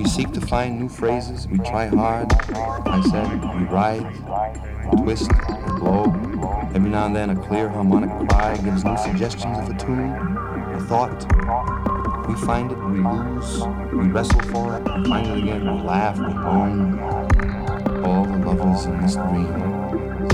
We seek to find new phrases, we try hard. I said, we ride, twist, and blow. Every now and then a clear harmonic cry gives new suggestions of a tune, a thought. We find it, we lose, we wrestle for it, we find it again, we laugh, we moan. All the lovers in this dream.